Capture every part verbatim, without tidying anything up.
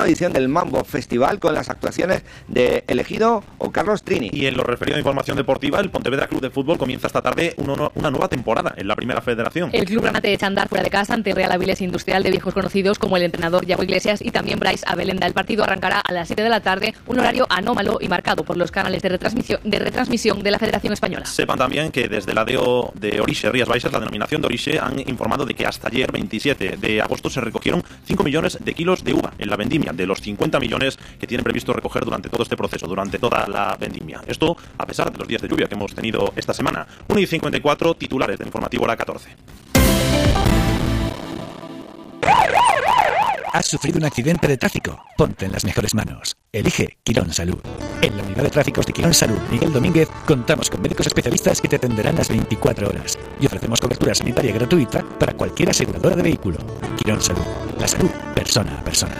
edición del Mambo Festival con las actuaciones de El Ejido o Carlos Trini. Y en lo referido a información deportiva, el Pontevedra Club de Fútbol comienza esta tarde uno, una nueva temporada en la Primera Federación. El club granate echa a andar fuera de casa ante Real Avilés Industrial de viejos conocidos como el entrenador Yago Iglesias y también Brais Abelenda. El partido arrancará a las siete de la tarde, un horario anómalo y marcado por los canales de retransmisión de, retransmisión de la Federación Española. Sepan también que desde la D O de Orixe Rías Baixas, la denominación de Orixe, han informado de que hasta ayer, veintisiete de agosto, se recogieron cinco millones de kilos de uva en la vendimia, de los cincuenta millones que tienen previsto recoger durante todo este proceso, durante toda la vendimia. Esto a pesar de los días de lluvia que hemos tenido esta semana. uno y cincuenta y cuatro, titulares de Informativo Hora catorce. ¿Has sufrido un accidente de tráfico? Ponte en las mejores manos. Elige Quirón Salud. En la unidad de tráficos de Quirón Salud Miguel Domínguez contamos con médicos especialistas que te atenderán las veinticuatro horas y ofrecemos cobertura sanitaria gratuita para cualquier aseguradora de vehículo. Quirón Salud. La salud persona a persona.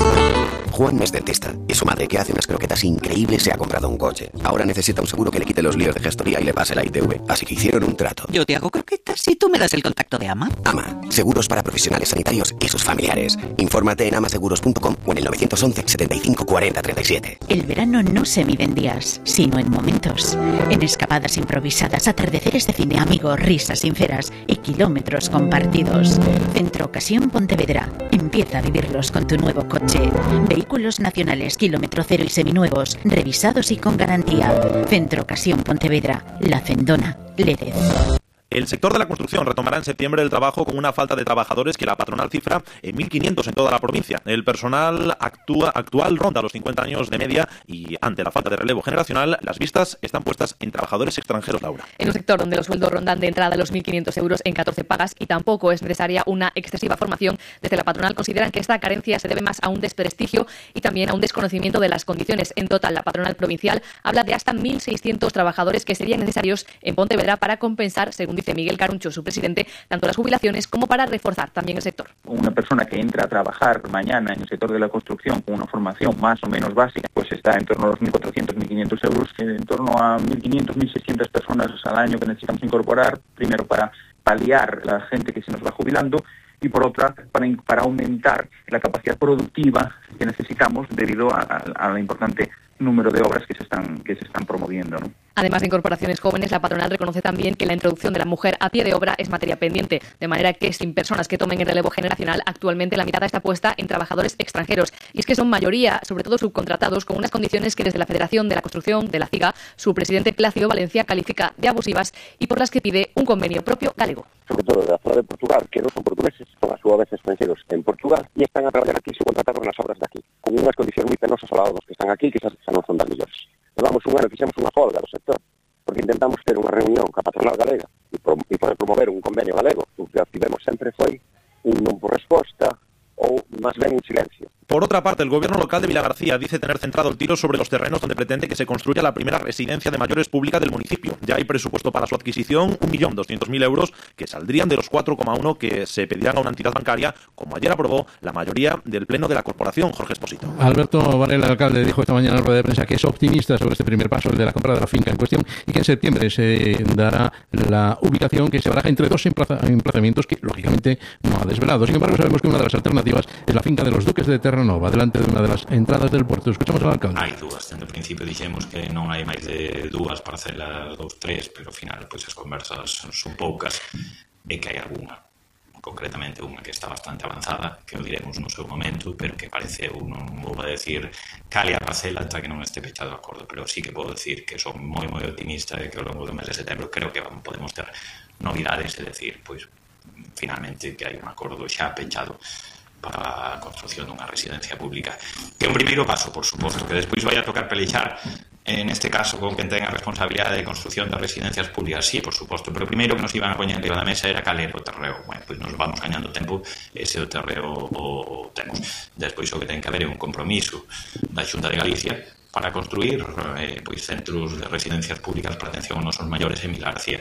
Juan es dentista y su madre, que hace unas croquetas increíbles, se ha comprado un coche. Ahora necesita un seguro que le quite los líos de gestoría y le pase la I T V. Así que hicieron un trato. Yo te hago croquetas y tú me das el contacto de Ama. Ama, seguros para profesionales sanitarios y sus familiares. Infórmate en amaseguros punto com o en el nueve once, setenta y cinco, cuarenta, treinta y siete. El verano no se mide en días, sino en momentos. En escapadas improvisadas, atardeceres de cine, amigos, risas sinceras y kilómetros compartidos. Centro Ocasión Pontevedra. Empieza a vivirlos con tu nuevo coche. Vehículos nacionales, kilómetro cero y seminuevos, revisados y con garantía. Centro Ocasión Pontevedra. La Fendona. Lérez. El sector de la construcción retomará en septiembre el trabajo con una falta de trabajadores que la patronal cifra en mil quinientos en toda la provincia. El personal actúa, actual ronda los cincuenta años de media y ante la falta de relevo generacional, las vistas están puestas en trabajadores extranjeros, Laura. En un sector donde los sueldos rondan de entrada los mil quinientos euros en catorce pagas y tampoco es necesaria una excesiva formación, desde la patronal consideran que esta carencia se debe más a un desprestigio y también a un desconocimiento de las condiciones. En total, la patronal provincial habla de hasta mil seiscientos trabajadores que serían necesarios en Pontevedra para compensar, según dice Miguel Caruncho, su presidente, tanto las jubilaciones como para reforzar también el sector. Una persona que entra a trabajar mañana en el sector de la construcción con una formación más o menos básica, pues está en torno a los mil cuatrocientos, mil quinientos euros, en torno a mil quinientos, mil seiscientas personas al año que necesitamos incorporar, primero para paliar la gente que se nos va jubilando y por otra para, para aumentar la capacidad productiva que necesitamos debido a, a, a la importante número de obras que se están que se están promoviendo, ¿no? Además de incorporaciones jóvenes, la patronal reconoce también que la introducción de la mujer a pie de obra es materia pendiente, de manera que sin personas que tomen el relevo generacional, actualmente la mirada está puesta en trabajadores extranjeros. Y es que son mayoría, sobre todo subcontratados, con unas condiciones que desde la Federación de la Construcción de la CIGA, su presidente Plácido Valencia califica de abusivas y por las que pide un convenio propio galego. Sobre todo de la zona de Portugal, que no son portugueses, son a su vez extranjeros en Portugal y están a trabajar aquí subcontratados nas obras de aquí, con unhas condicións moi penosas ao lado dos que están aquí, que xa non son das mellores. Levamos un ano, fixemos unha folga do sector, porque intentamos ter unha reunión ca patronal galega e, pro, e poder promover un convenio galego. O que tivemos sempre foi un non por resposta ou máis ben un silencio. Por otra parte, el gobierno local de Vilagarcía dice tener centrado el tiro sobre los terrenos donde pretende que se construya la primera residencia de mayores pública del municipio. Ya hay presupuesto para su adquisición, un millón doscientos mil euros, que saldrían de los cuatro coma uno que se pedirán a una entidad bancaria, como ayer aprobó la mayoría del pleno de la corporación. Jorge Esposito. Alberto Varela, el alcalde, dijo esta mañana en rueda de prensa que es optimista sobre este primer paso, el de la compra de la finca en cuestión, y que en septiembre se dará la ubicación que se baraja entre dos emplaza- emplazamientos que, lógicamente, no ha desvelado. Sin embargo, sabemos que una de las alternativas es la finca de los Duques de Terranova, delante de una de las entradas del puerto. Escuchamos al alcalde. Hai dúas, dende o principio dixemos que non hai máis de dúas parcelas, dous, tres, pero ao final pois as conversas son poucas e que hai algunha, concretamente unha que está bastante avanzada, que o diremos no seu momento, pero que parece, eu non vou a decir cale a parcela ata que non este pechado o acordo, pero sí que podo decir que son moi moi optimista e que ao longo do mes de setembro creo que vamos, podemos ter novidades, é decir, pois finalmente que hai un acordo xa pechado para a construción dunha residencia pública, que é un primeiro paso, por suposto, que despois vai a tocar pelexar en este caso con quen ten a responsabilidade de construción das residencias públicas, sí, por suposto, pero o primeiro que nos iban a poñer enriba da mesa era cal era o terreo. Bueno, pois nos vamos gañando tempo, ese o terreo o, o temos. Despois o que ten que haber é un compromiso da Xunta de Galicia para construir eh, pois centros de residencias públicas para atención aos nosos maiores en Vilagarcía.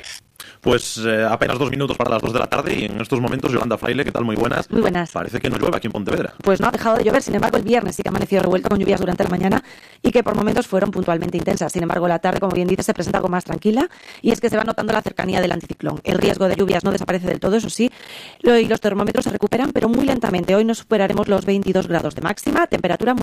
Pues eh, apenas dos minutos para las dos de la tarde y en estos momentos, Yolanda Fraile, ¿qué tal? Muy buenas. Muy buenas. Parece que no llueve aquí en Pontevedra. Pues no ha dejado de llover, sin embargo el viernes sí que amaneció revuelto con lluvias durante la mañana y que por momentos fueron puntualmente intensas. Sin embargo la tarde, como bien dice, se presenta algo más tranquila y es que se va notando la cercanía del anticiclón. El riesgo de lluvias no desaparece del todo, eso sí, y los termómetros se recuperan, pero muy lentamente. Hoy no superaremos los veintidós grados de máxima, temperatura muy